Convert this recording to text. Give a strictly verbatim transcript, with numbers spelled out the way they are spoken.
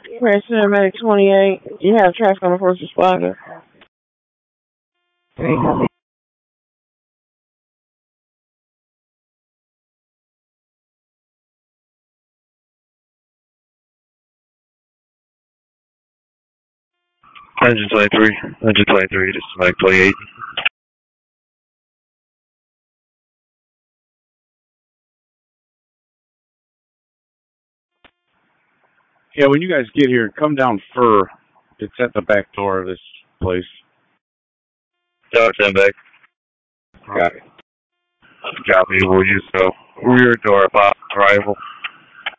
Press Cinematic twenty-eight. You have traffic on the first responder. Engine twenty-three. Engine twenty-three. This is Mike twenty-eight. Yeah, when you guys get here, come down Fur. It's at the back door of this place. Tower ten back. Got it. Copy. We'll use the rear door pop arrival.